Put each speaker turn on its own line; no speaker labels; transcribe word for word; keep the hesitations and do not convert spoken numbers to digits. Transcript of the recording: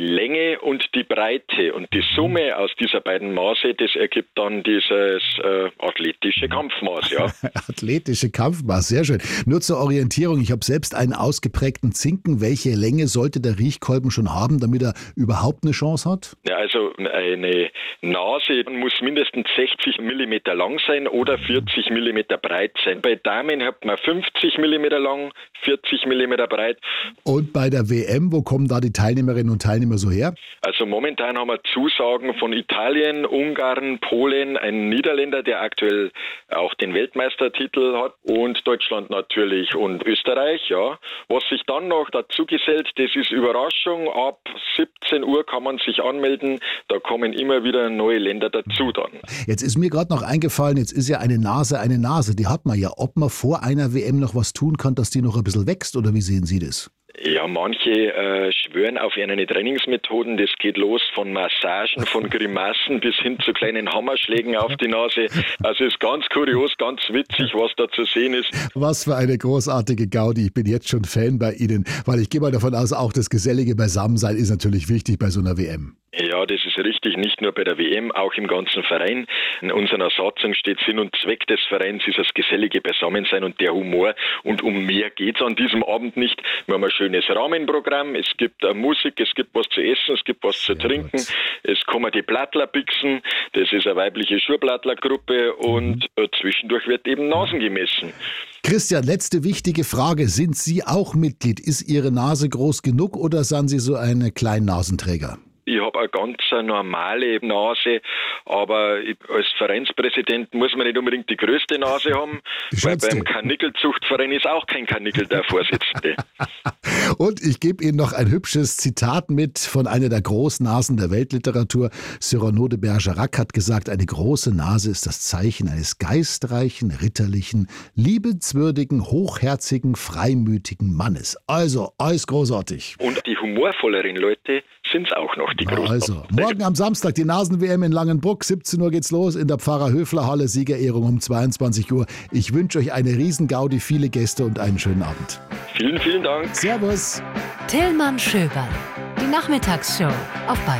Länge und die Breite. Und die Summe aus dieser beiden Maße, das ergibt dann dieses äh, athletische Kampfmaß. Ja.
Athletische Kampfmaß, sehr schön. Nur zur Orientierung, ich habe selbst einen ausgeprägten Zinken. Welche Länge sollte der Riechkolben schon haben, damit er überhaupt eine Chance hat?
Ja, also eine Nase muss mindestens sechzig Millimeter lang sein oder vierzig Millimeter breit sein. Bei Damen hat man fünfzig Millimeter lang, vierzig Millimeter breit.
Und bei der W M, wo kommen da die Teilnehmerinnen und Teilnehmer so her?
Also momentan haben wir Zusagen von Italien, Ungarn, Polen, ein Niederländer, der aktuell auch den Weltmeistertitel hat, und Deutschland natürlich und Österreich, ja. Was sich dann noch dazu gesellt, das ist Überraschung. Ab siebzehn Uhr kann man sich anmelden. Da kommen immer wieder neue Länder dazu dann.
Jetzt ist mir gerade noch eingefallen, jetzt ist ja eine Nase eine Nase, die hat man ja. Ob man vor einer W M noch was tun kann, dass die noch ein bisschen wächst, oder wie sehen Sie das?
Ja, manche äh, schwören auf eine Trainingsmethoden. Das geht los von Massagen, von Grimassen bis hin zu kleinen Hammerschlägen auf die Nase. Also ist ganz kurios, ganz witzig, was da zu sehen ist.
Was für eine großartige Gaudi. Ich bin jetzt schon Fan bei Ihnen, weil ich gehe mal davon aus, auch das gesellige Beisammensein ist natürlich wichtig bei so einer W M.
Ja, das ist richtig, nicht nur bei der W M, auch im ganzen Verein. In unserer Satzung steht, Sinn und Zweck des Vereins ist das gesellige Beisammensein und der Humor. Und um mehr geht's an diesem Abend nicht. Wir haben ein schönes Rahmenprogramm, es gibt uh, Musik, es gibt was zu essen, es gibt was Sehr zu trinken. Gut. Es kommen die Blattler-Bixen, das ist eine weibliche Schuhblattler-Gruppe, und mhm. zwischendurch wird eben Nasen gemessen.
Christian, letzte wichtige Frage. Sind Sie auch Mitglied? Ist Ihre Nase groß genug oder sind Sie so ein Kleinnasenträger?
Ich habe eine ganz normale Nase, aber ich, als Vereinspräsident muss man nicht unbedingt die größte Nase haben, weil beim Karnickelzuchtverein ist auch kein Karnickel der Vorsitzende.
Und ich gebe Ihnen noch ein hübsches Zitat mit von einer der Großnasen der Weltliteratur. Cyrano de Bergerac hat gesagt, eine große Nase ist das Zeichen eines geistreichen, ritterlichen, liebenswürdigen, hochherzigen, freimütigen Mannes. Also, alles großartig.
Und die humorvolleren Leute sind es auch noch, die großen.
Also, morgen am Samstag die Nasen-W M in Langenbruck. siebzehn Uhr geht's los in der Pfarrer-Höfler-Halle. Siegerehrung um zweiundzwanzig Uhr. Ich wünsche euch eine Riesengaudi, viele Gäste und einen schönen Abend.
Vielen, vielen Dank.
Servus.
Tillmann Schöberl. Die Nachmittagsshow auf Bayern.